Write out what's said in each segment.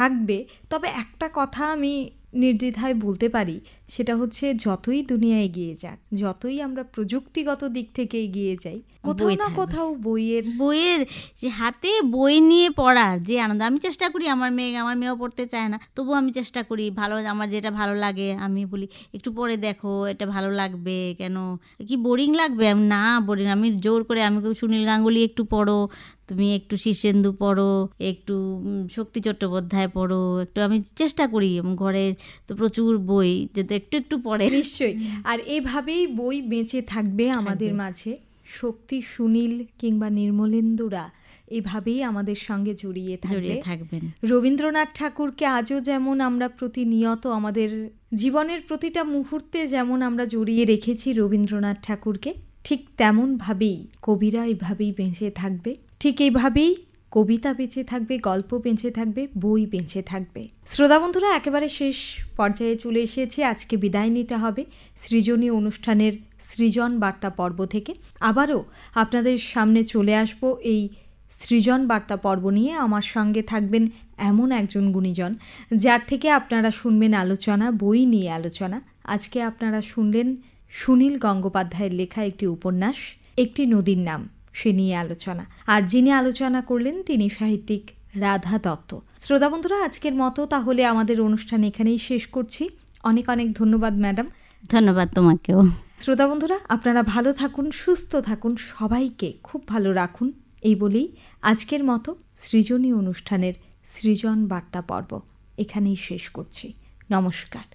থাকবে। তবে একটা কথা আমি নির্দ্বিধায় বলতে পারি, সেটা হচ্ছে যতই দুনিয়া এগিয়ে যাক, যতই আমরা প্রযুক্তিগত দিক থেকে এগিয়ে যাই, কোথাও না কোথাও বইয়ের যে হাতে বই নিয়ে পড়ার যে আনন্দ, আমি চেষ্টা করি, আমার মেয়েও পড়তে চায় না, তবু আমি চেষ্টা করি, আমার যেটা ভালো লাগে আমি বলি একটু পড়ে দেখো, এটা ভালো লাগবে, কেন কি বোরিং লাগবে? না বোরিং, আমি জোর করে আমি সুনীল গাঙ্গুলি একটু পড়ো, তুমি একটু শীর্ষেন্দু পড়ো, একটু শক্তি চট্টোপাধ্যায় পড়ো, একটু আমি চেষ্টা করি, ঘরে তো প্রচুর বই, যাতে একটু একটু পড়ে। নিশ্চয়ই। আর এভাবেই বই বেঁচে থাকবে আমাদের মাঝে। শক্তি, সুনীল কিংবা নির্মলেন্দুরা এভাবেই আমাদের সঙ্গে জড়িয়ে থাকবেন। রবীন্দ্রনাথ ঠাকুরকে আজও যেমন আমরা প্রতিনিয়ত আমাদের জীবনের প্রতিটা মুহূর্তে যেমন আমরা জড়িয়ে রেখেছি রবীন্দ্রনাথ ঠাকুরকে, ঠিক তেমনভাবেই কবিরা এভাবেই বেঁচে থাকবে। ঠিক এইভাবেই কবিতা বেঁচে থাকবে, গল্প বেঁচে থাকবে, বই বেঁচে থাকবে। শ্রোতা বন্ধুরা, একেবারে শেষ পর্যায়ে চলে এসেছি। আজকে বিদায় নিতে হবে সৃজনী অনুষ্ঠানের সৃজন বার্তা পর্ব থেকে। আবারও আপনাদের সামনে চলে আসব এই সৃজন বার্তা পর্ব নিয়ে। আমার সঙ্গে থাকবেন এমন একজন গুণীজন, যার থেকে আপনারা শুনবেন আলোচনা, বই নিয়ে আলোচনা। আজকে আপনারা শুনলেন সুনীল গঙ্গোপাধ্যায়ের লেখা একটি উপন্যাস, একটি নদীর নাম, সে নিয়ে আলোচনা। আর যিনি আলোচনা করলেন তিনি সাহিত্যিক রাধা দত্ত। শ্রোতা বন্ধুরা, আজকের মতো তাহলে আমাদের অনুষ্ঠান এখানেই শেষ করছি। অনেক অনেক ধন্যবাদ ম্যাডাম। ধন্যবাদ তোমাকেও। শ্রোতা বন্ধুরা, আপনারা ভালো থাকুন, সুস্থ থাকুন, সবাইকে খুব ভালো রাখুন, এই বলেই আজকের মতো সৃজনী অনুষ্ঠানের সৃজন বার্তা পর্ব এখানেই শেষ করছি। নমস্কার।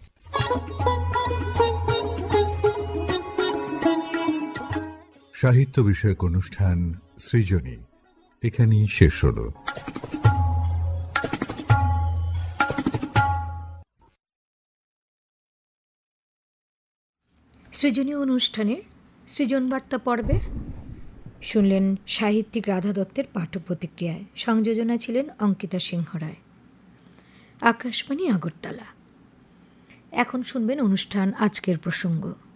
সাহিত্য বিষয়ক অনুষ্ঠান সৃজনী এখানেই শেষ হলো। সৃজনী অনুষ্ঠানের সৃজন বার্তা পর্বে শুনলেন সাহিত্যিক রাধা দত্তের পাঠ প্রতিক্রিয়ায়। সংযোজনা ছিলেন অঙ্কিতা সিংহ রায়। আকাশবাণী আগরতলা। এখন শুনবেন অনুষ্ঠান আজকের প্রসঙ্গ।